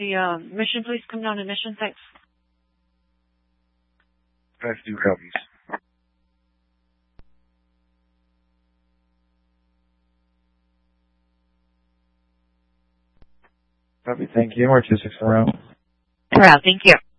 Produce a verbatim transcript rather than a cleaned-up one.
the uh, mission please come down to mission? Thanks. Let's do copies. Copy, thank you. R two six four zero. Corral, thank you.